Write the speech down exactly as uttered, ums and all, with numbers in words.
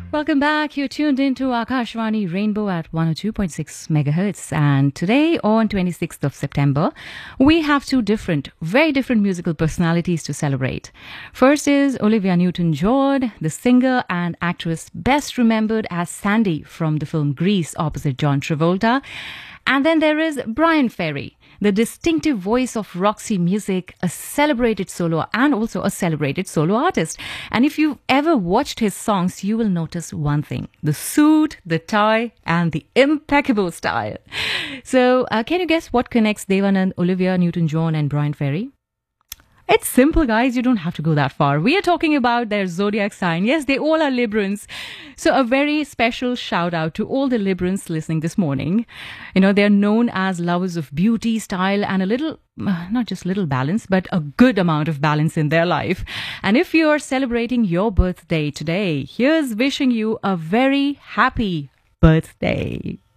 Welcome back. You're tuned into Akashvani Rainbow at one oh two point six megahertz. And today, on twenty-sixth of September, we have two different, very different musical personalities to celebrate. First is Olivia Newton-John, the singer and actress best remembered as Sandy from the film Grease opposite John Travolta. And then there is Bryan Ferry, the distinctive voice of Roxy Music, a celebrated solo and also a celebrated solo artist. And if you've ever watched his songs, you will notice one thing: the suit, the tie, and the impeccable style. So uh, can you guess what connects Devanand, Olivia Newton-John and Bryan Ferry? It's simple, guys. You don't have to go that far. We are talking about their zodiac sign. Yes, they all are Librans. So a very special shout out to all the Librans listening this morning. You know, they're known as lovers of beauty, style, and a little, not just little balance, but a good amount of balance in their life. And if you're celebrating your birthday today, here's wishing you a very happy birthday.